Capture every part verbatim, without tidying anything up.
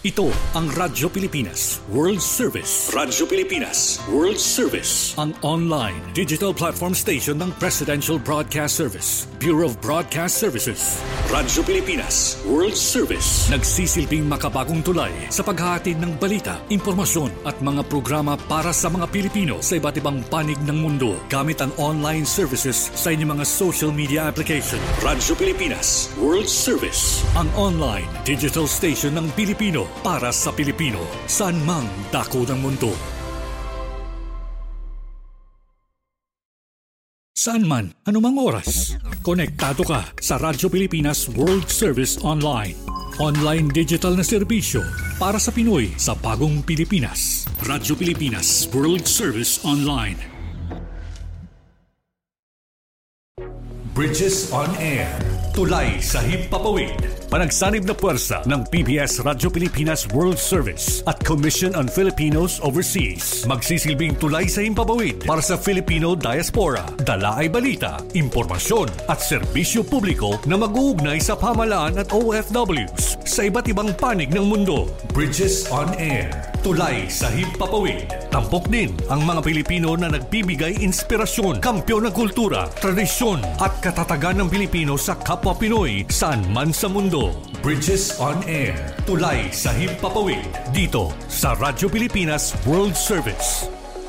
Ito ang Radyo Pilipinas World Service. Radyo Pilipinas World Service. Ang online digital platform station ng Presidential Broadcast Service, Bureau of Broadcast Services. Radyo Pilipinas World Service. Nagsisilbing makabagong tulay sa paghahatid ng balita, impormasyon at mga programa para sa mga Pilipino sa iba't ibang panig ng mundo gamit ang online services sa inyong mga social media application. Radyo Pilipinas World Service. Ang online digital station ng Pilipino para sa Pilipino, saan mang dako ng mundo. Saan man, anumang oras, konektado ka sa Radyo Pilipinas World Service Online. Online digital na serbisyo para sa Pinoy sa bagong Pilipinas. Radyo Pilipinas World Service Online. Bridges on Air. Tulay sa himpapawid. Panagsanib na puwersa ng P B S Radyo Pilipinas World Service at Commission on Filipinos Overseas. Magsisilbing tulay sa himpapawid para sa Filipino diaspora. Dala ay balita, impormasyon at serbisyo publiko na mag-uugnay sa pamahalaan at O F Ws sa iba't ibang panig ng mundo. Bridges on Air. Tulay sa himpapawid. Tampok din ang mga Pilipino na nagbibigay inspirasyon, kampyon ng kultura, tradisyon at katatagan ng Pilipino sa kapwa Pinoy saan man sa mundo. Bridges on Air. Tulay sa himpapawid. Dito sa Radyo Pilipinas World Service.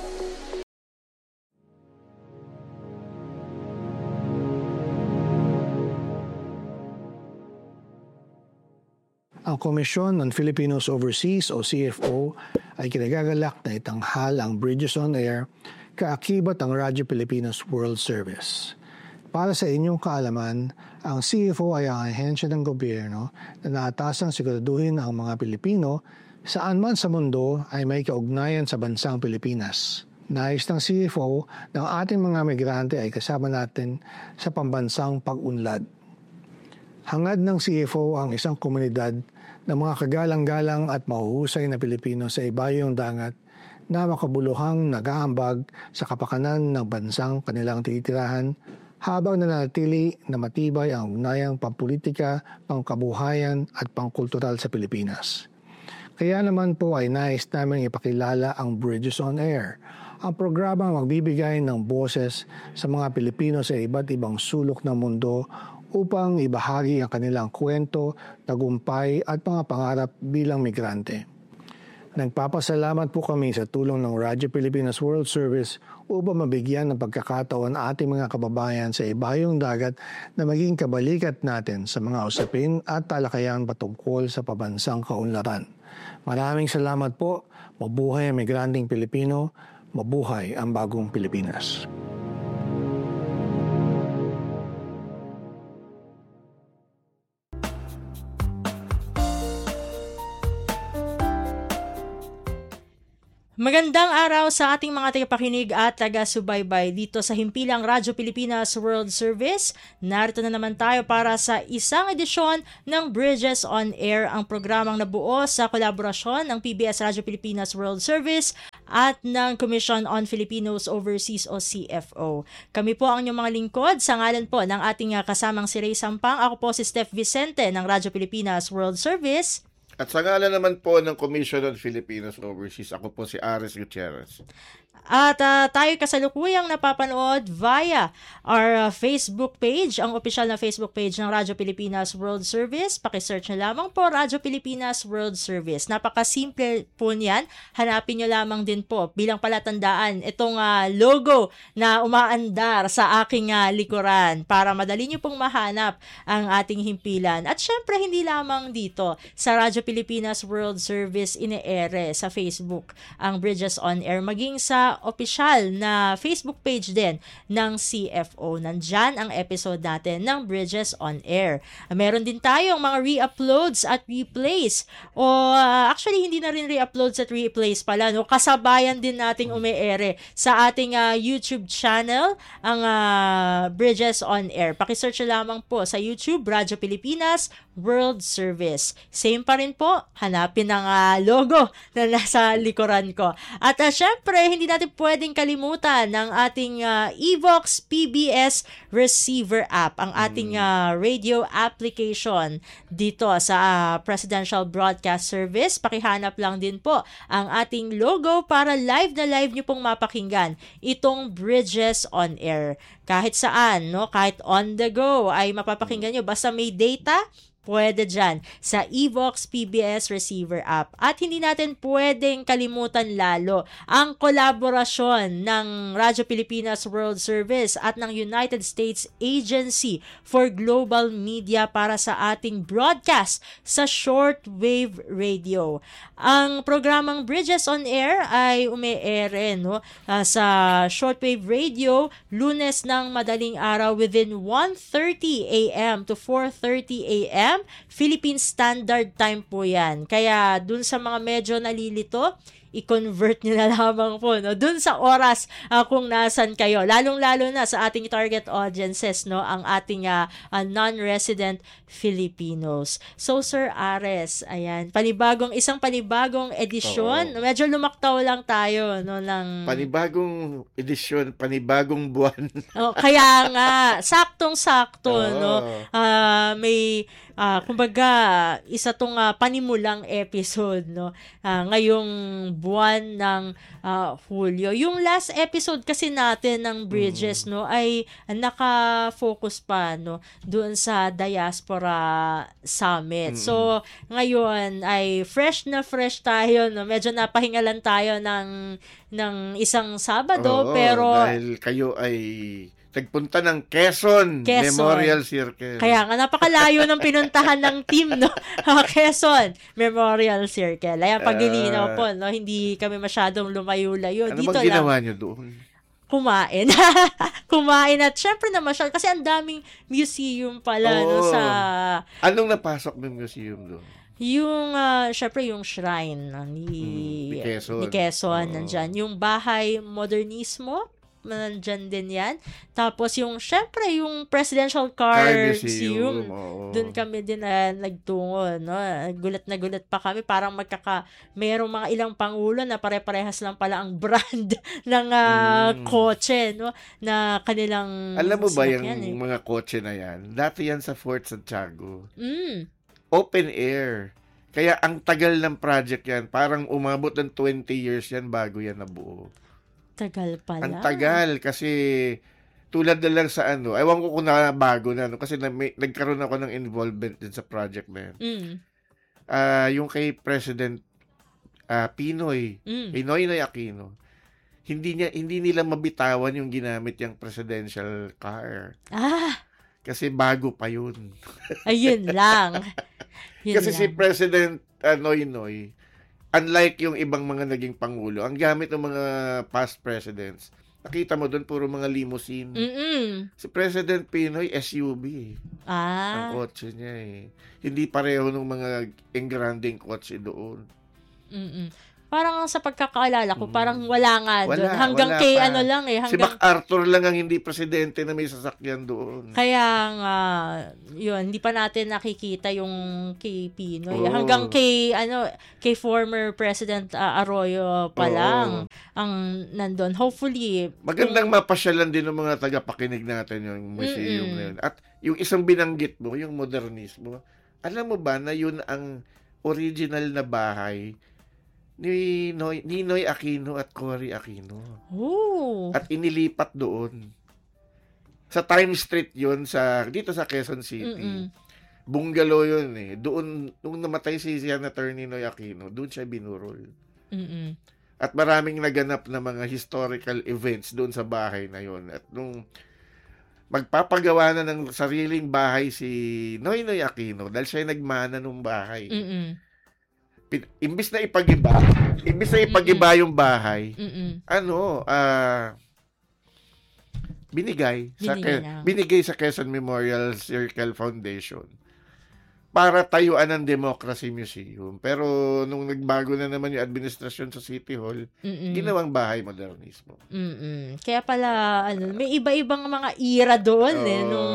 Ang Commission on Filipinos Overseas o C F O ay kinagagalak na itanghal ang Bridges on Air kaakibat ang Radyo Pilipinas World Service. Para sa inyong kaalaman, ang C F O ay ang ahensya ng gobyerno na naatasang siguraduhin ang mga Pilipino saan man sa mundo ay may kaugnayan sa bansang Pilipinas. Nais ng C F O ng ating mga migrante ay kasama natin sa pambansang pag-unlad. Hangad ng C F O ang isang komunidad ng mga kagalang-galang at mahuhusay na Pilipino sa ibayong dagat na makabuluhang nag-aambag sa kapakanan ng bansang kanilang titirahan habang nanatili na matibay ang ugnayang pampolitika, pangkabuhayan at pangkultural sa Pilipinas. Kaya naman po ay nais namin ipakilala ang Bridges on Air, ang programang magbibigay ng boses sa mga Pilipino sa iba't ibang sulok ng mundo upang ibahagi ang kanilang kwento, tagumpay at mga pangarap bilang migrante. Nagpapasalamat po kami sa tulong ng Radyo Pilipinas World Service upang mabigyan ng pagkakataon ating mga kababayan sa ibayong dagat na maging kabalikat natin sa mga usapin at talakayan patungkol sa pabansang kaunlaran. Maraming salamat po. Mabuhay ang migranteng Pilipino. Mabuhay ang bagong Pilipinas. Magandang araw sa ating mga tagapakinig at taga-subaybay dito sa himpilang Radyo Pilipinas World Service. Narito na naman tayo para sa isang edisyon ng Bridges on Air, ang programang nabuo sa kolaborasyon ng P B S Radyo Pilipinas World Service at ng Commission on Filipinos Overseas o C F O. Kami po ang inyong mga lingkod sa ngalan po ng ating kasamang si Ray Sampang. Ako po si Steph Vicente ng Radyo Pilipinas World Service. At sa ngalan naman po ng Commission on Filipinos Overseas, ako po si Aris Gutierrez. At uh, tayo kasalukuyang napapanood via our uh, Facebook page, ang opisyal na Facebook page ng Radyo Pilipinas World Service. Pakisearch nyo lamang po, Radyo Pilipinas World Service. Napakasimple po niyan. Hanapin nyo lamang din po bilang palatandaan itong uh, logo na umaandar sa aking uh, likuran para madali nyo pong mahanap ang ating himpilan. At syempre, hindi lamang dito sa Radyo Pilipinas World Service ine-ere sa Facebook ang Bridges on Air, maging sa opisyal na Facebook page din ng C F O. Nandyan ang episode natin ng Bridges on Air. Meron din tayong mga re-uploads at replays. O uh, actually, hindi na rin re-uploads at replays pala. No? Kasabayan din nating ume-ere sa ating uh, YouTube channel, ang uh, Bridges on Air. Pakisearch lamang po sa YouTube, Radyo Pilipinas World Service. Same pa rin po, hanapin ang uh, logo na nasa likuran ko. At uh, syempre, hindi natin pwedeng kalimutan ng ating uh, Evox P B S Receiver app, ang ating uh, radio application dito sa uh, Presidential Broadcast Service. Pakihanap lang din po ang ating logo para live na live nyo pong mapakinggan itong Bridges on Air. Kahit saan, no? Kahit on the go ay mapapakinggan nyo. Basta may data, pwede dyan sa Evox P B S Receiver app. At hindi natin pwedeng kalimutan lalo ang kolaborasyon ng Radyo Pilipinas World Service at ng United States Agency for Global Media para sa ating broadcast sa shortwave radio. Ang programang Bridges on Air ay umi-ere no, uh, sa shortwave radio Lunes ng madaling araw within one thirty a.m. to four thirty a.m. Philippine Standard Time po yan. Kaya dun sa mga medyo nalilito, i-convert nyo na lamang po, no? Dun sa oras uh, kung nasan kayo. Lalong-lalo na sa ating target audiences, no? Ang ating uh, uh, non-resident Filipinos. So, Sir Ares, ayan, panibagong, isang panibagong edisyon. Oo. Medyo lumaktaw lang tayo, no? Ng... Panibagong edisyon, panibagong buwan. Oh, kaya nga, saktong-sakto, Oo. no? Uh, may... Uh, kumbaga, isa tong uh, panimulang episode, no? Uh, ngayong buwan ng uh, Hulyo. Yung last episode kasi natin ng Bridges, mm. no, ay naka-focus pa, no, doon sa Diaspora Summit. Mm. So, ngayon ay fresh na fresh tayo, no? Medyo napahingalan tayo ng, ng isang Sabado, Oo, pero... dahil kayo ay... nagpunta ng Quezon, Quezon Memorial Circle. Kaya nga, napakalayo ng pinuntahan ng team, no? Quezon Memorial Circle. Ayan, paglilinaw uh, po, no? Hindi kami masyadong lumayo-layo. Ano dito bang ginawa lang, nyo doon? Kumain. Kumain at syempre na masyal. Kasi ang daming museum pala, Oo. no? Sa... Anong napasok ng museum doon? Yung, uh, syempre, yung shrine no, ni, hmm, ni Quezon. Ni Quezon, Oo. nandyan. Yung bahay modernismo, nandyan din yan. Tapos yung, syempre, yung Presidential Car, Car Museum. Museum. Doon kami din uh, nagtungo, no? Gulat na gulat pa kami. Parang magkaka, mayroong mga ilang pangulo na pare-parehas lang pala ang brand ng uh, mm. kotse, no? Na kanilang... Alam mo ba yung eh. mga kotse na yan? Dati yan sa Fort Santiago. Mm. Open air. Kaya ang tagal ng project yan. Parang umabot ng twenty years yan bago yan nabuo. Tagal pala. Ang tagal kasi tulad na lang sa ano, ewan ko kung na bago na ano, kasi na, may, nagkaroon ako ng involvement din sa project na yan. Mm. Uh, yung kay President uh, Pinoy, mm. Pinoy na Aquino, hindi niya hindi nila mabitawan yung ginamit yung presidential car. Ah. Kasi bago pa yun. Ayun lang. Yun kasi lang. si President uh, Noy Noy, unlike yung ibang mga naging pangulo, ang gamit ng mga past presidents, nakita mo doon puro mga limousine. Mm-mm. Si President Pinoy, S U V. Ah. Ang kotse niya eh. Hindi pareho ng mga engranding kotse doon. Mm-mm. Parang sa pagkakaalala ko, parang wala nga doon. Wala, hanggang wala kay pa. ano lang eh. Hanggang... Si MacArthur lang ang hindi presidente na may sasakyan doon. Kaya nga, yun, hindi pa natin nakikita yung kay Pinoy. Oo. Hanggang kay, ano, kay former President uh, Arroyo pa lang ang nandun. Hopefully. Magandang kung... mapasyalan din ng mga tagapakinig natin yung museum Mm-mm. na yun. At yung isang binanggit mo, yung modernismo, alam mo ba na yun ang original na bahay ni Noy, ni Noy Aquino at Cory Aquino. Oh. At inilipat doon. Sa Times Street yun, sa, dito sa Quezon City. Mm-mm. Bungalow yun eh. Doon, nung namatay si Senator Ninoy Aquino, doon siya binurol. Mm-mm. At maraming naganap na mga historical events doon sa bahay na yun. At nung magpapagawa na ng sariling bahay si Noynoy Aquino, dahil siya nagmana ng bahay. Mm-mm. Imbis na ipagiba, imbis na ipagiba Mm-mm. yung bahay, Mm-mm. ano, ah, uh, binigay, binigay, sa Ke- binigay sa Quezon Memorial Circle Foundation para tayuan ng Democracy Museum. Pero nung nagbago na naman yung administrasyon sa City Hall, Mm-mm. ginawang bahay modernismo. Mm-mm. Kaya pala, ano, may iba-ibang mga era doon oh. eh, nung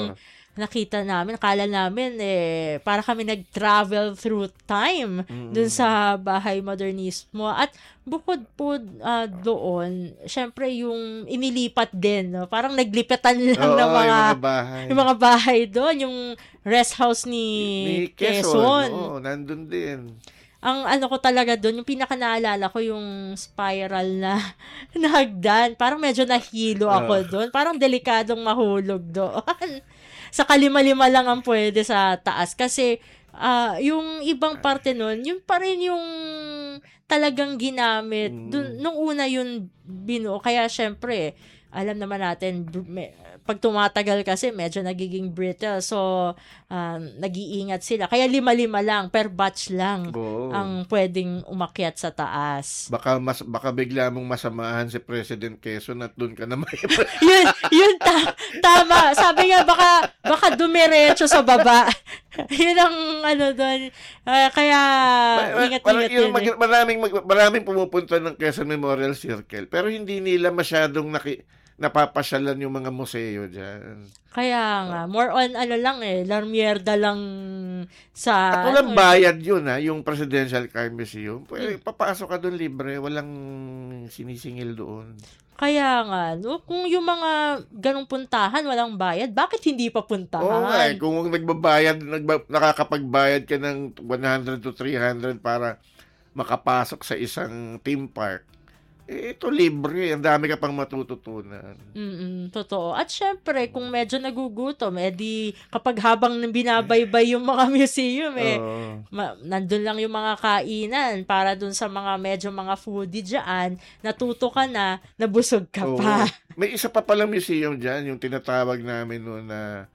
nakita namin, akala namin eh para kami nag-travel through time Mm. dun sa bahay modernismo. At bukod po ah, doon, syempre yung inilipat din, no? Parang naglipatan lang Oo, ng mga yung mga bahay. yung mga bahay doon, yung rest house ni, Ni Quezon. Quezon. Oo, nandun din. Ang ano ko talaga doon, yung pinaka naalala ko yung spiral na na hagdan. Parang medyo nahilo ako Ah. doon. Parang delikadong mahulog doon. Sa kalima-lima lang ang pwede sa taas. Kasi ah, yung ibang parte nun, yun pa rin yung talagang ginamit. Mm. Dun, nung una yun binuo. Kaya syempre, alam naman natin, br- me- pag tumatagal kasi, medyo nagiging brittle. So, um, nag-iingat sila. Kaya lima-lima lang, per batch lang Oo. ang pwedeng umakyat sa taas. Baka mas baka bigla mong masamahan si President Quezon at doon ka na may yun, yun ta- tama. Sabi nga, baka, baka dumiretso sa baba. Yun ang ano doon. Ah, kaya, ingat-ingat Parang yun. yung eh. mag- maraming mag- maraming pumupunta ng Quezon Memorial Circle pero hindi nila masyadong naki, napapasyalan yung mga museo diyan. Kaya nga, more on ano lang eh, larmierda lang sa... At walang ano, bayad yun ha, yung Presidential Car Museum. Pwede, Hmm. papasok ka doon libre, walang sinisingil doon. Kaya nga, no? Kung yung mga ganong puntahan, walang bayad, bakit hindi pa puntahan? Oo nga, eh, kung nagbabayad, nagba, nakakapagbayad ka ng one hundred to three hundred para makapasok sa isang theme park, eh, ito libre, ang dami ka pang matututunan. Mm, totoo. At syempre, kung medyo nagugutom, eh di kapag habang binabaybay yung mga museum, eh, Oo. ma- nandun lang yung mga kainan para dun sa mga medyo mga foodie dyan, natuto ka na, nabusog ka Oo. pa. May isa pa palang museum dyan, yung tinatawag namin noon na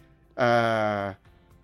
ah,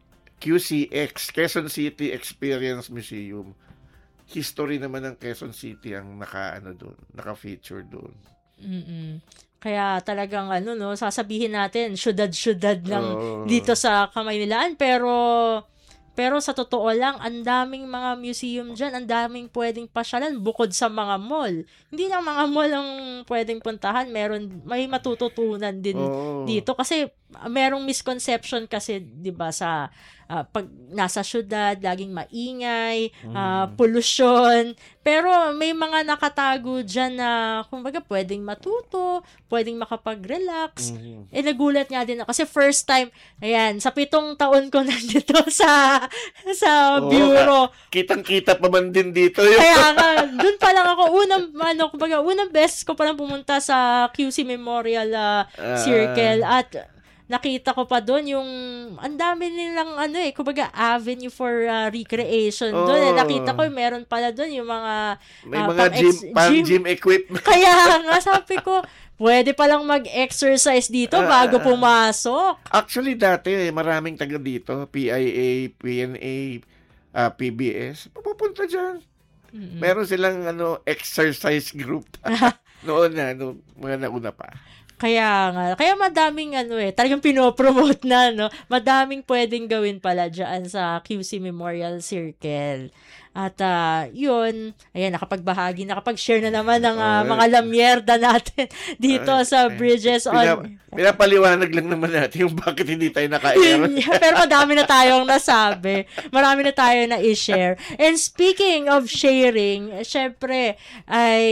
Q C X, Quezon City Experience Museum. History naman ng Quezon City ang naka-ano doon, naka-feature doon. Mm-mm. Kaya talagang ano no, sasabihin natin syudad-syudad lang Oo. dito sa Kamaynilaan, pero pero sa totoo lang, ang daming mga museum dyan, ang daming pwedeng pasyalan bukod sa mga mall. Hindi lang mga mall ang pwedeng puntahan, meron may matututunan din Oo. dito kasi ah, merong misconception kasi 'di ba sa ah, pag nasa syudad laging maingay, ah, Mm. pollution, pero may mga nakatago diyan na kumbaga pwedeng matuto, pwedeng makapag-relax. Mhm. Eh nagulat nga din ako kasi first time, ayan, sa pitong taon ko nandito sa sa Oo, bureau. Kitang-kita pa man din dito yun. Kaya nga, dun pa lang ako, unang, ano, kumbaga, unang beses ko pa lang pumunta sa Q C Memorial ah, Ah. Circle at nakita ko pa doon yung, ang dami nilang, ano eh, kumbaga, avenue for ah, recreation doon. Eh, Oo. nakita ko, meron pala doon yung mga, May ah, mga pang gym, ex- pang gym. gym equipment. Kaya nga, sabi ko, pwede palang mag-exercise dito bago Ah. pumasok. Actually, dati, eh, maraming taga dito, P I A, P N A, ah, P B S, pupunta dyan. Mm-mm. Meron silang ano exercise group. Noon na, no, mga nauna pa. Kaya nga, kaya madaming ano eh, talagang pinopromote na, no? Madaming pwedeng gawin pala dyan sa Q C Memorial Circle. At ah, yun, ayan, nakapagbahagi, nakapag-share na naman ng ah, Ay. mga lamyerda natin dito Ay, sa ay. Bridges Pina, on... pinapaliwanag lang naman natin yung bakit hindi tayo naka-air. Yun, pero madami na tayong nasabi. Marami na tayo na i-share. And speaking of sharing, syempre, ay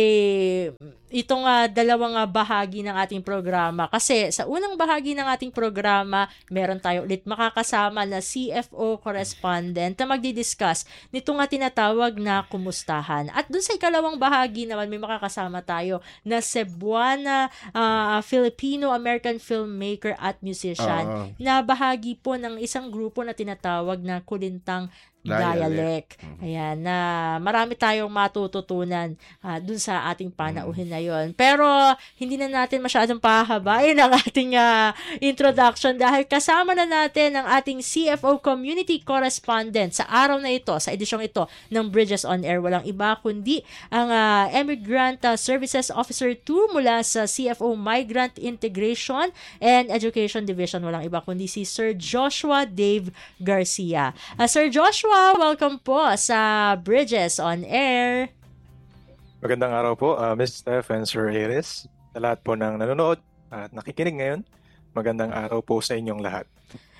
itong uh, dalawang uh, bahagi ng ating programa. Kasi sa unang bahagi ng ating programa, meron tayo ulit makakasama na C F O correspondent na magdi-discuss nito nga tinatawag na kumustahan. At dun sa ikalawang bahagi naman, may makakasama tayo na Cebuana uh, Filipino-American filmmaker at musician Oo. na bahagi po ng isang grupo na tinatawag na Kulintang Dialect. Dialect. Ayan, na marami tayong matututunan uh, dun sa ating panauhin na yon. Pero hindi na natin masyadong pahabain ang ating uh, introduction dahil kasama na natin ang ating C F O Community Correspondent sa araw na ito, sa edisyong ito ng Bridges on Air. Walang iba kundi ang uh, Emigrant uh, Services Officer two mula sa C F O Migrant Integration and Education Division. Walang iba kundi si Sir Joshua Dave Garcia. Uh, Sir Joshua, welcome po sa Bridges on Air. Magandang araw po, uh, Miss Steph and Sir Aris. Sa lahat po ng nanonood at nakikinig ngayon, magandang araw po sa inyong lahat.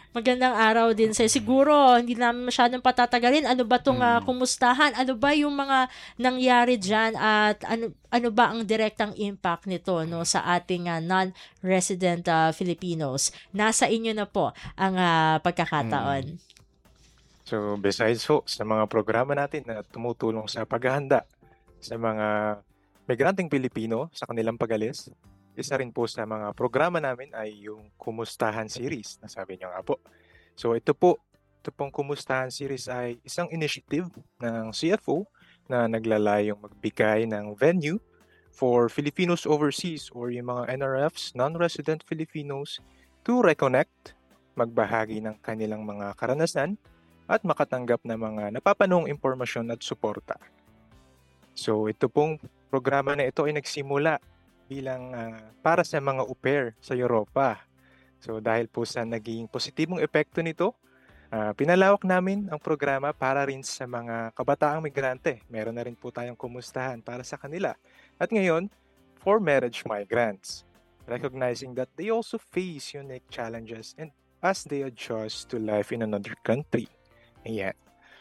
Magandang araw din sa'yo. Siguro, hindi namin masyadong patatagalin. Ano ba itong uh, kumustahan? Ano ba yung mga nangyari dyan? At ano, ano ba ang direktang impact nito no, sa ating uh, non-resident uh, Filipinos? Nasa inyo na po ang uh, pagkakataon. So, besides ho, sa mga programa natin na tumutulong sa paghahanda sa mga migranteng Pilipino sa kanilang pag-alis, isa rin po sa mga programa namin ay yung Kumustahan Series, nasabi niyo nga po. So ito po, ito pong Kumustahan Series ay isang initiative ng C F O na naglalayong magbigay ng venue for Filipinos overseas or yung mga N R Fs, non-resident Filipinos, to reconnect, magbahagi ng kanilang mga karanasan, at makatanggap ng mga napapanong impormasyon at suporta. So ito pong programa na ito ay nagsimula bilang uh, para sa mga au pair sa Europa. So dahil po sa naging positibong epekto nito, uh, pinalawak namin ang programa para rin sa mga kabataang migrante. Meron na rin po tayong kumustahan para sa kanila. At ngayon, for marriage migrants, recognizing that they also face unique challenges and as they adjust to life in another country. Ayan.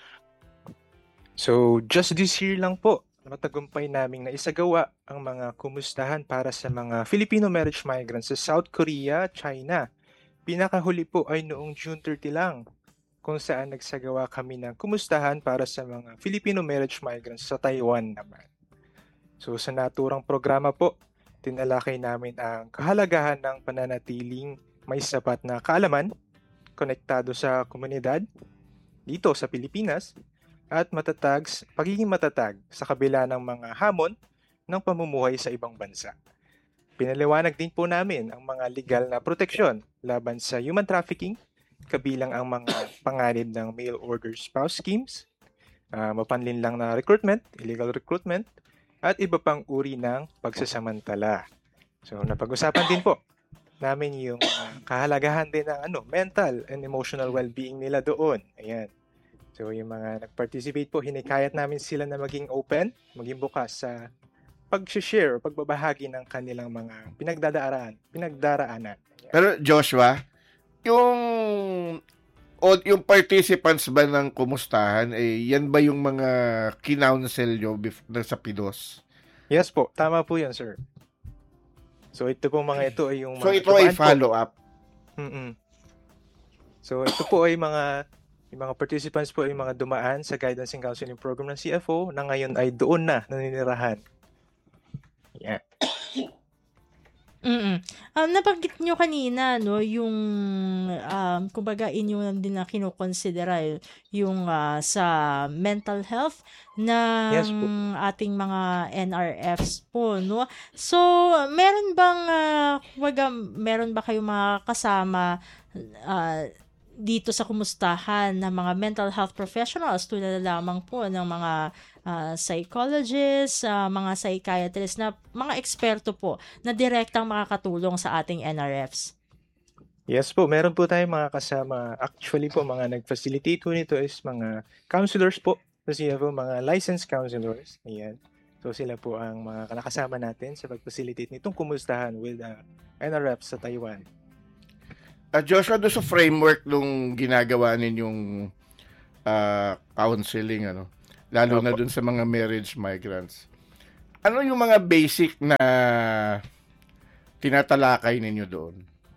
So just this year lang po, matagumpay naming naisagawa ang mga kumustahan para sa mga Filipino marriage migrants sa South Korea, China. Pinakahuli po ay noong June thirtieth lang, kung saan nagsagawa kami ng kumustahan para sa mga Filipino marriage migrants sa Taiwan naman. So sa naturang programa po, tinalakay namin ang kahalagahan ng pananatiling may sapat na kaalaman, konektado sa komunidad dito sa Pilipinas, at matatag, pagiging matatag sa kabila ng mga hamon ng pamumuhay sa ibang bansa. Pinaliwanag din po namin ang mga legal na proteksyon laban sa human trafficking, kabilang ang mga panganib ng mail order spouse schemes, uh, mapanlinlang na recruitment, illegal recruitment, at iba pang uri ng pagsasamantala. So napag-usapan din po namin yung uh, kahalagahan din ng ano, mental and emotional well-being nila doon. Ayan. So yung mga nag-participate po, hinikayat namin sila na maging open, maging bukas sa pag-share o pagbabahagi ng kanilang mga pinagdadaanan, pinagdaraanan. Pero Joshua, yung o yung participants ba ng kumustahan, eh, yan ba yung mga kinounsel nyo bef- sa P I D O S? Yes po, tama po yan, sir. So ito po mga ito ay yung mga... So ito ay follow-up? Mm-mm. So ito po ay mga... Yung mga participants po ay mga dumaan sa guidance and counseling program ng C F O na ngayon ay doon na naninirahan. Yeah. Mm. Um, nabanggit nyo kanina, no, yung, um, kumbaga, inyo din na kinukonsidera yung uh, sa mental health ng yes, ating mga N R Fs po, no? So, meron bang, uh, kumbaga, meron ba kayong mga kasama uh, dito sa kumustahan ng mga mental health professionals tulad lamang po ng mga uh, psychologists, uh, mga psychiatrists na mga eksperto po na direktang makakatulong sa ating N R Fs? Yes po, meron po tayong mga kasama. Actually po, mga nag-facilitate po nito is mga counselors po. Kasi po, mga licensed counselors. Ayan. So sila po ang mga nakasama natin sa pag-facilitate nitong kumustahan with uh, N R Fs sa Taiwan. Uh, Joshua, doon sa framework nung ginagawa ninyong uh, counseling, ano, lalo na doon sa mga marriage migrants, ano yung mga basic na tinatalakay ninyo doon?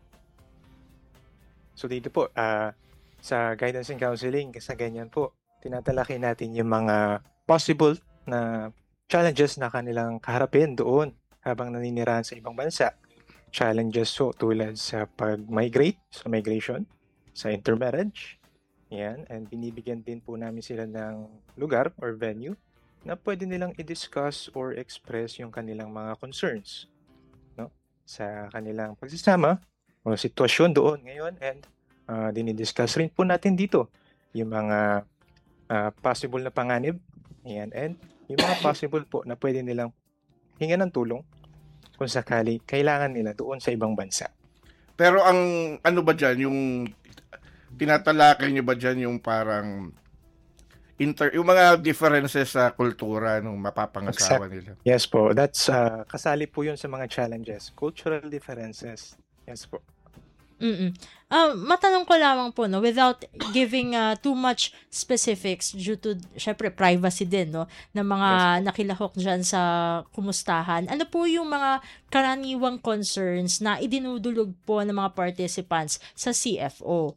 So dito po, uh, sa guidance and counseling, sa ganyan po, tinatalakay natin yung mga possible na challenges na kanilang kaharapin doon habang naninirahan sa ibang bansa. Challenges so tulad sa pag-migrate, sa migration, sa intermarriage. Yan, and binibigyan din po namin sila ng lugar or venue na pwede nilang i-discuss or express yung kanilang mga concerns, no? Sa kanilang pagsasama o sitwasyon doon ngayon, and uh, dinidiscuss rin po natin dito yung mga uh, possible na panganib, yan, and yung mga possible po na pwede nilang hingan ng tulong kung sakali kailangan nila doon sa ibang bansa. Pero ang ano ba dyan, yung tinatalakay nyo ba dyan yung parang inter, yung mga differences sa kultura ng mapapangasawa Exact. nila? Yes po, that's uh, kasali po yun sa mga challenges, cultural differences. Yes po. Mm. Um, matanong ko lamang po, no, without giving uh, too much specifics due to, syempre, privacy din, no, ng mga Yes. nakilahok dyan sa kumustahan. Ano po yung mga karaniwang concerns na idinudulog po ng mga participants sa C F O?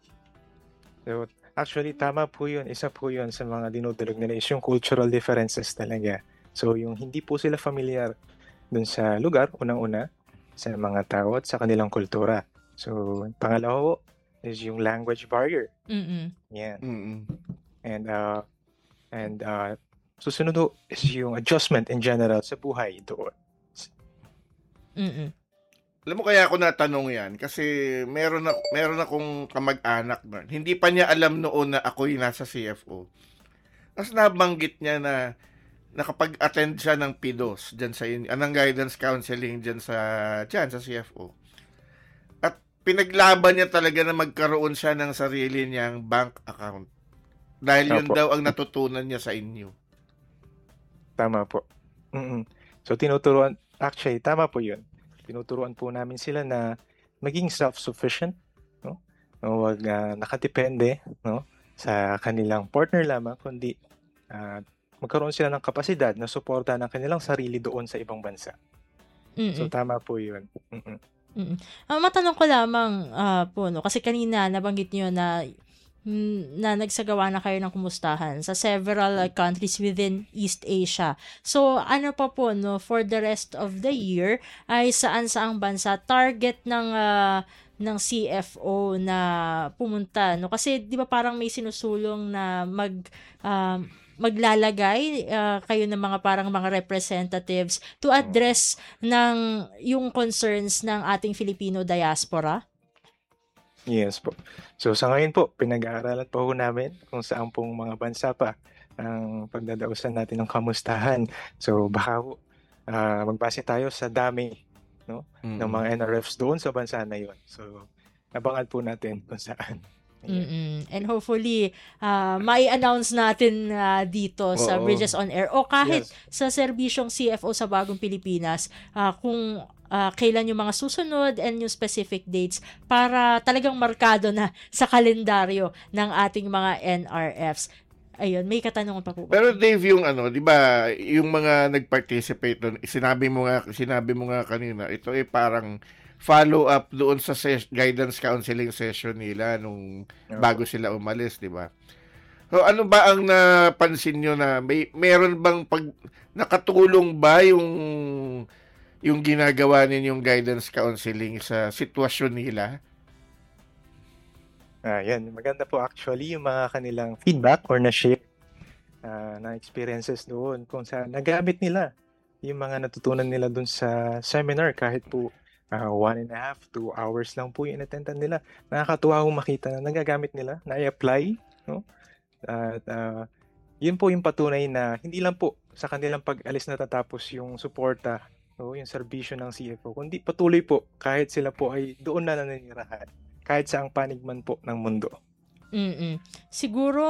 So, actually, tama po yun. Isa po yun sa mga dinudulog nila is yung cultural differences talaga. So, yung hindi po sila familiar dun sa lugar, unang-una, sa mga tao at sa kanilang kultura. So, pangalawa po is yung language barrier. Mm-mm. Yan. Mm-mm. And, uh, and uh, susunod po is yung adjustment in general sa buhay doon. Mm-mm. Alam mo kaya ako natanong yan kasi meron na meron akong kamag-anak doon. Hindi pa niya alam noon na ako'y nasa C F O. Tapos nabanggit niya na nakapag-attend siya ng P D O S diyan sa anong guidance counseling diyan sa diyan sa C F O. At pinaglaban niya talaga na magkaroon siya ng sarili niyang bank account. Dahil yun Opo. daw ang natutunan niya sa inyo. Tama po. Mm-mm. So, tinuturuan, actually, tama po yun. Tinuturuan po namin sila na maging self-sufficient, no? No, wag uh, nakadepende, no, sa kanilang partner lamang, kundi uh, magkaroon sila ng kapasidad na suporta ng kanilang sarili doon sa ibang bansa. Mm-mm. So, tama po yun. Mm-mm. Mm. Ah, matanong ko lamang ah, po, no, kasi kanina nabanggit niyo na mm, na nagsagawa na kayo ng kumustahan sa several uh, countries within East Asia. So, ano pa po, no, for the rest of the year, ay saan-saang bansa target ng ah, ng C F O na pumunta, no? Kasi 'di ba parang may sinusulong na mag ah, maglalagay ah, kayo ng mga parang mga representatives to address ng yung concerns ng ating Filipino diaspora. Yes po. So, sa ngayon po, pinag-aaralan po ho namin kung saan pong mga bansa pa ang pagdadausan natin ng kamustahan. So, baka ho, ah, magbase tayo sa dami, no, ng mga N R Fs doon sa bansa na yun. So, abangan po natin kung saan. Ayan. Mm-mm. And hopefully, uh, mai-announce natin ah, dito sa Oo. Bridges on Air o kahit Yes. sa serbisyong C F O sa Bagong Pilipinas ah, kung ah, kailan yung mga susunod and yung specific dates para talagang markado na sa kalendaryo ng ating mga N R Fs. Ayun, may katanungan pa po ba? Pero Dave, yung ano, 'di ba, yung mga nag-participate doon, sinabi mo nga sinabi mo nga kanina, ito ay parang follow up doon sa ses- guidance counseling session nila nung Oo. bago sila umalis, 'di ba? So ano ba ang napansin nyo na may meron bang pag nakatulong ba yung yung ginagawa ninyong guidance counseling sa sitwasyon nila? Ah, yan. Maganda po actually yung mga kanilang feedback or na-share ah, na experiences doon kung saan nagamit nila yung mga natutunan nila doon sa seminar kahit po ah, one and a half, two hours lang po yung inattendan nila. Nakakatuwa kong makita na nagagamit nila, na-apply, no? At ah, yun po yung patunay na hindi lang po sa kanilang pag-alis natatapos yung suporta, no, yung serbisyo ng C F O, kundi patuloy po kahit sila po ay doon na nananirahan, kahit saang panig man po ng mundo. Mm-mm. Siguro,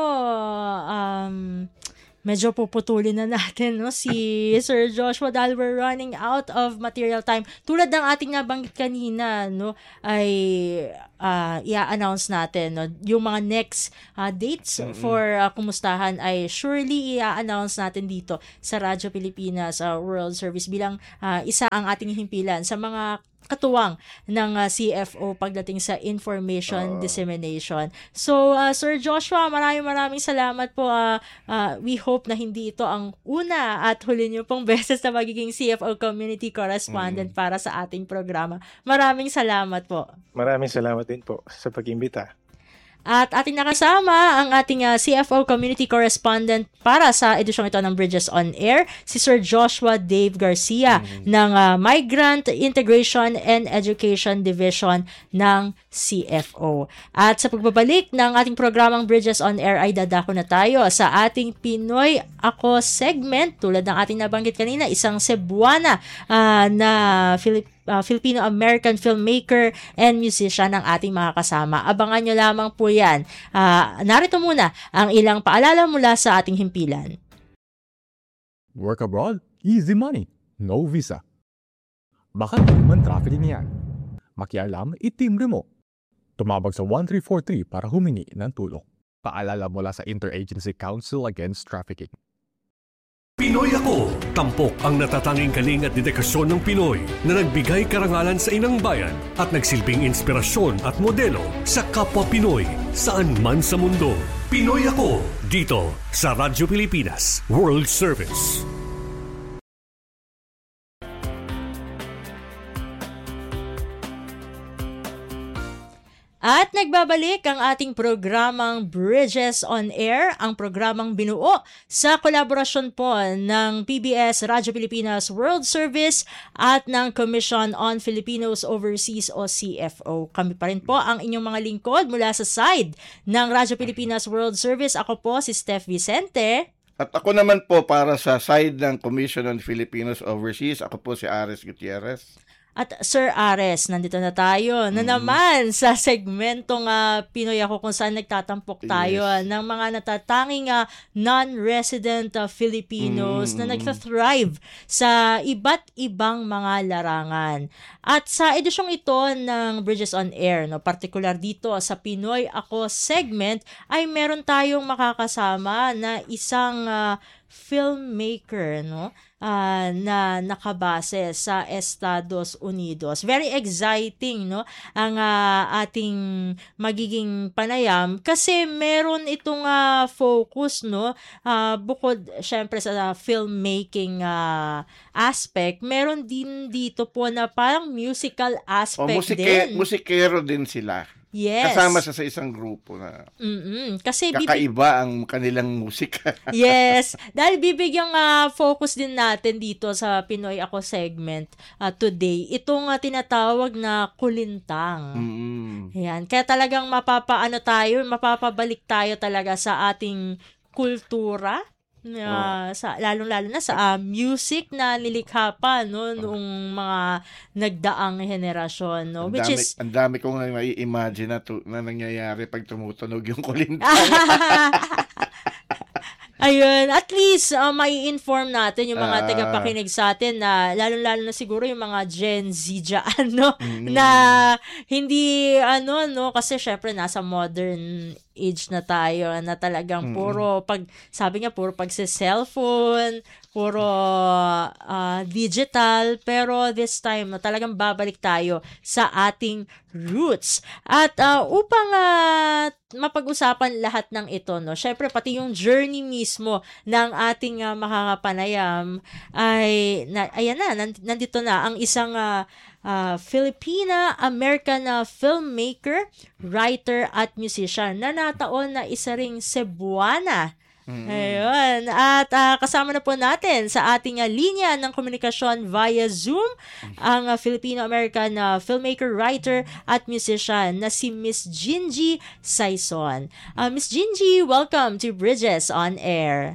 um, medyo puputulin na natin, no, si Sir Joshua dahil we're running out of material time. Tulad ng ating nabanggit kanina, no, ay uh, i-announce natin, no, yung mga next uh, dates Mm-mm. for uh, kumustahan ay surely i-announce natin dito sa Radyo Pilipinas uh, World Service bilang uh, isa ang ating himpilan sa mga katuwang ng uh, C F O pagdating sa information Oo. dissemination. So, uh, Sir Joshua, maraming maraming salamat po. Uh, uh, we hope na hindi ito ang una at huli niyo pong beses na magiging C F O Community Correspondent para sa ating programa. Maraming salamat po. Maraming salamat din po sa pag-imbita. At ating nakasama ang ating uh, C F O Community Correspondent para sa edisyong ito ng Bridges on Air, si Sir Joshua Dave Garcia ng uh, Migrant Integration and Education Division ng C F O. At sa pagbabalik ng ating programang Bridges on Air ay dadako na tayo sa ating Pinoy Ako segment tulad ng ating nabanggit kanina, isang Cebuana uh, na Filip Uh, Filipino-American filmmaker and musician ng ating mga kasama. Abangan nyo lamang po yan. Uh, narito muna ang ilang paalala mula sa ating himpilan. Work abroad? Easy money. No visa. Baka human trafficking yan. Makialam, itimbre mo. Tumawag sa one three four three para humingi ng tulong. Paalala mula sa Interagency Council Against Trafficking. Pinoy Ako! Tampok ang natatanging kaling at dedikasyon ng Pinoy na nagbigay karangalan sa inang bayan at nagsilbing inspirasyon at modelo sa kapwa Pinoy saan man sa mundo. Pinoy Ako! Dito sa Radyo Pilipinas World Service. At nagbabalik ang ating programang Bridges on Air, ang programang binuo sa kolaborasyon po ng P B S Radyo Pilipinas World Service at ng Commission on Filipinos Overseas o C F O. Kami pa rin po ang inyong mga lingkod mula sa side ng Radyo Pilipinas World Service. Ako po si Steph Vicente. At ako naman po para sa side ng Commission on Filipinos Overseas, ako po si Ares Gutierrez. At Sir Ares, nandito na tayo na naman sa segmentong uh, Pinoy Ako kung saan nagtatampok tayo yes. ng mga natatanging uh, non-resident uh, Filipinos mm. na nagta-thrive sa iba't ibang mga larangan. At sa edisyong ito ng Bridges on Air, no, particular dito sa Pinoy Ako segment, ay meron tayong makakasama na isang uh, filmmaker, no? Uh, na nakabase sa Estados Unidos. Very exciting, no? Ang uh, ating magiging panayam kasi meron itong uh, focus, no? Uh, bukod syempre sa filmmaking uh, aspect, meron din dito po na parang musical aspect o, musike- din. Musikero din sila. Yes. Kasama sa sa isang grupo na Mm-mm. Kasi kakaiba ang kanilang musika. Yes. Dahil bibigyang uh, focus din natin dito sa Pinoy Ako segment uh, today. Itong uh, tinatawag na kulintang. Mm-hmm. Yan. Kaya talagang mapapaano tayo, mapapabalik tayo talaga sa ating kultura. Uh, sa lalong-lalo na sa uh, music na nilikha pa no noong mga nagdaang henerasyon no ang which dami, is ang dami kong mai-imagine na, tu- na nangyayari pag tumutunog yung kulintang. Ayun, at least uh, mai-inform natin yung mga uh, tagapakinig sa atin na lalong-lalo na siguro yung mga Gen Z dyan, no? Mm. Na hindi, ano, no? Kasi syempre nasa modern age na tayo na talagang puro, pag, sabi nga, puro pag sa cellphone, puro uh, digital, pero this time, no, talagang babalik tayo sa ating roots. At uh, upang uh, mapag-usapan lahat ng ito, no, syempre pati yung journey mismo ng ating uh, makakapanayam ay, na, ayan na, nandito na ang isang uh, uh, Filipina-American uh, filmmaker, writer at musician na nataon na isa ring Cebuana. Mm-hmm. Ayun. At uh, kasama na po natin sa ating uh, linya ng komunikasyon via Zoom ang uh, Filipino-American uh, filmmaker, writer at musician na si Miss Gingy Saison. Uh, Miss Gingy, welcome to Bridges on Air.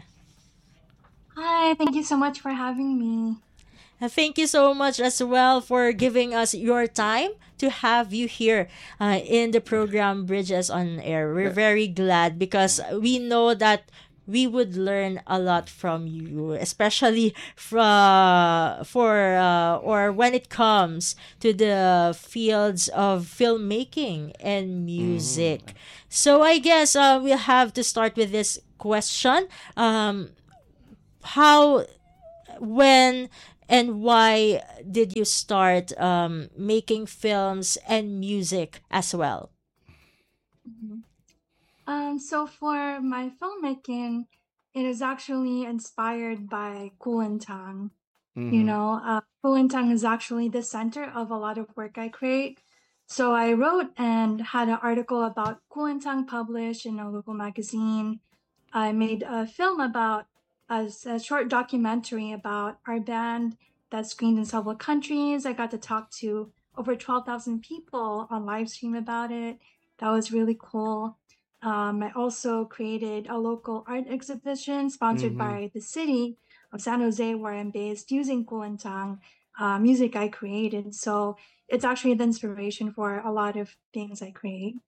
Hi, thank you so much for having me. Uh, thank you so much as well for giving us your time to have you here uh, in the program Bridges on Air. We're very glad because we know that we would learn a lot from you, especially from, for uh, or when it comes to the fields of filmmaking and music. Mm. So I guess uh, we'll have to start with this question. Um, how, when, and why did you start um, making films and music as well? Mm-hmm. Um, so for my filmmaking, it is actually inspired by Kuentang. Mm-hmm. You know, uh, Kuentang is actually the center of a lot of work I create. So I wrote and had an article about Kuentang published in a local magazine. I made a film about a, a short documentary about our band that screened in several countries. I got to talk to over twelve thousand people on live stream about it. That was really cool. Um, I also created a local art exhibition sponsored mm-hmm. by the city of San Jose, where I'm based, using Kuentang uh, music I created. So it's actually the inspiration for a lot of things I create.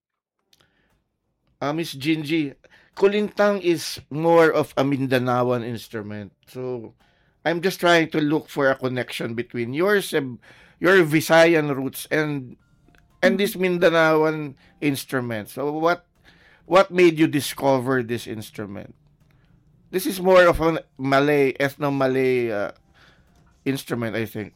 Uh, Miss Gingy, kulintang is more of a Mindanaoan instrument. So I'm just trying to look for a connection between your your Visayan roots and and this Mindanaoan instrument. So what what made you discover this instrument? This is more of a Malay, ethno-Malay uh, instrument, I think.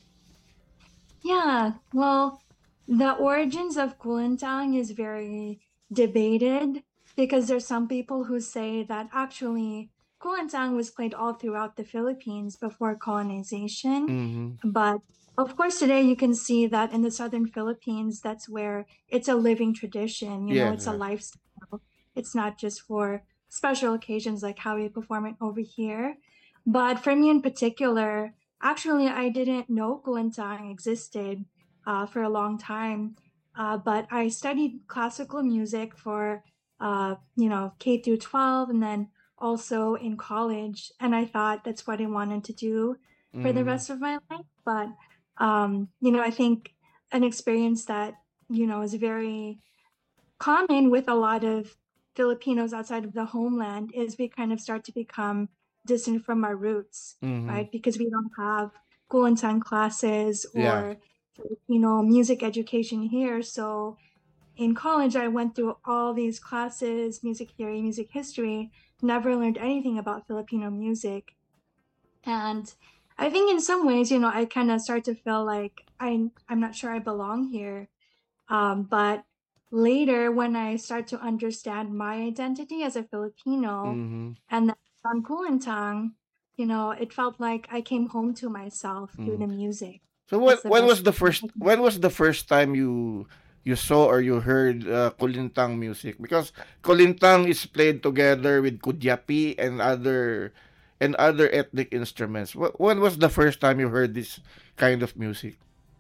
Yeah, well, the origins of Kulintang is very debated because there's some people who say that actually Kulintang was played all throughout the Philippines before colonization. Mm-hmm. But of course, today you can see that in the southern Philippines, that's where it's a living tradition. You know, Yeah. it's a lifestyle. It's not just for special occasions like how we perform it over here. But for me in particular, actually, I didn't know Kulintang existed uh, for a long time. Uh, but I studied classical music for, uh, you know, K through twelve, and then also in college. And I thought that's what I wanted to do for the Mm-hmm. rest of my life. But, um, you know, I think an experience that, you know, is very common with a lot of Filipinos outside of the homeland is we kind of start to become distant from our roots, Mm-hmm. right? Because we don't have Kulintang classes Yeah. or Filipino music education here. So in college, I went through all these classes, music theory, music history, never learned anything about Filipino music. And I think in some ways, you know, I kind of start to feel like I, I'm not sure I belong here. Um, but later, when I start to understand my identity as a Filipino Mm-hmm. and then on Kulintang, you know, it felt like I came home to myself through Mm-hmm. the music. So when That's the when best. was the first when was the first time you you saw or you heard uh, Kulintang music? Because Kulintang is played together with Kudyapi and other and other ethnic instruments. Wh- When was the first time you heard this kind of music?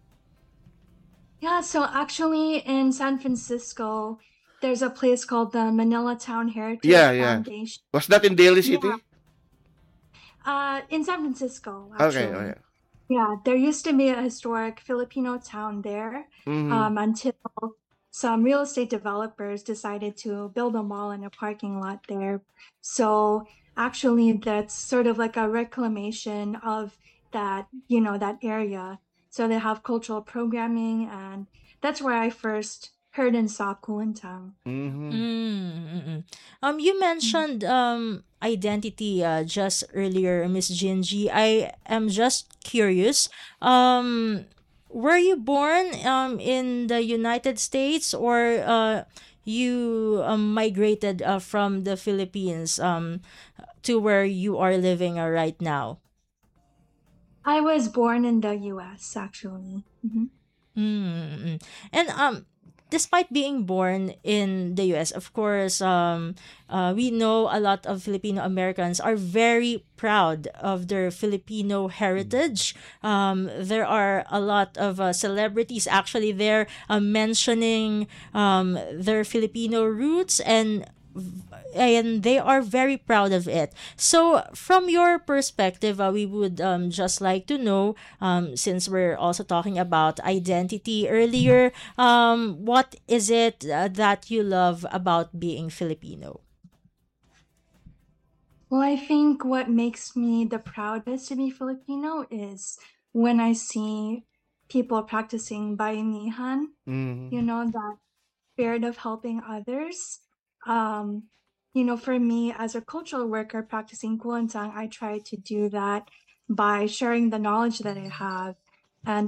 Yeah, so actually in San Francisco, there's a place called the Manila Town Heritage Yeah, yeah. Foundation. Was that in Daly Yeah, City? uh, in San Francisco, Okay, actually. okay. Yeah, there used to be a historic Filipino town there Mm-hmm. um, until some real estate developers decided to build a mall and a parking lot there. So actually, that's sort of like a reclamation of that, you know, that area. So they have cultural programming, and that's where I first heard and saw Kulintang. Mm-hmm. Mm-mm. Um, you mentioned um identity uh, just earlier, Miss Jinji. I am just curious. Um, were you born um in the United States, or uh you um, migrated uh, from the Philippines um to where you are living uh, right now? I was born in the U S, actually. Mhm. Mm-mm. And um despite being born in the U S, of course, um uh, we know a lot of Filipino Americans are very proud of their Filipino heritage. Um there are a lot of uh, celebrities actually there uh, mentioning um their Filipino roots, and and they are very proud of it. So, from your perspective, uh, we would um, just like to know, um, since we're also talking about identity earlier, um, what is it uh, that you love about being Filipino? Well, I think what makes me the proudest to be Filipino is when I see people practicing bayanihan, Mm-hmm. you know, that spirit of helping others. Um, you know, for me as a cultural worker practicing Kulintang, I try to do that by sharing the knowledge that I have